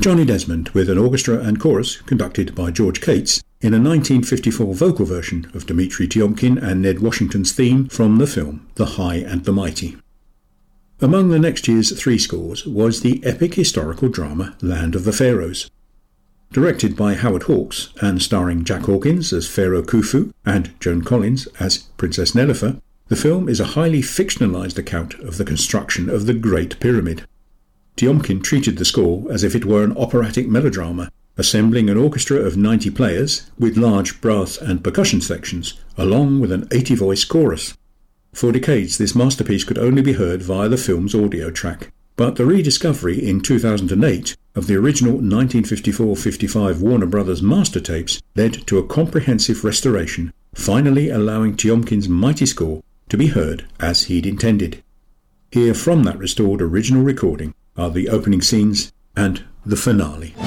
Johnny Desmond with an orchestra and chorus conducted by George Cates in a 1954 vocal version of Dmitri Tiomkin and Ned Washington's theme from the film The High and the Mighty. Among the next year's 3 scores was the epic historical drama Land of the Pharaohs. Directed by Howard Hawks and starring Jack Hawkins as Pharaoh Khufu and Joan Collins as Princess Nelofer, the film is a highly fictionalized account of the construction of the Great Pyramid. Tiomkin treated the score as if it were an operatic melodrama, assembling an orchestra of 90 players with large brass and percussion sections, along with an 80-voice chorus. For decades, this masterpiece could only be heard via the film's audio track, but the rediscovery in 2008 of the original 1954-55 Warner Brothers master tapes led to a comprehensive restoration, finally allowing Tiomkin's mighty score to be heard as he'd intended. Here from that restored original recording are the opening scenes and the finale.